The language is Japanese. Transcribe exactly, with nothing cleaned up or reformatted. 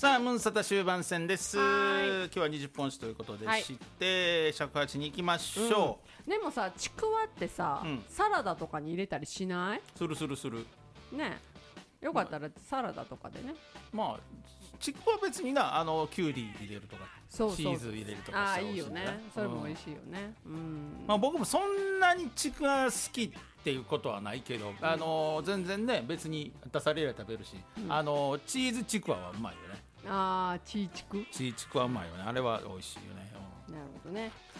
さあムンサタ終盤戦です。 は今日はにじゅっぽん押しということで知って、はい、尺八に行きましょう、うん、でもさちくわってさ、うん、サラダとかに入れたりしない？ するするするね。よかったらサラダとかでね。 まあちくわ別にな、あのキュウリ入れるとかそうそうチーズ入れるとかああいいよね。それも美味しいよね、うんうんまあ、僕もそんなにちくわ好きっていうことはないけど、うん、あの全然ね別に出されれば食べるし、うん、あのチーズちくわはうまいよね。 あーチーチクチーチクはうまいよね。あれは美味しいよね、 うん、なるほどね。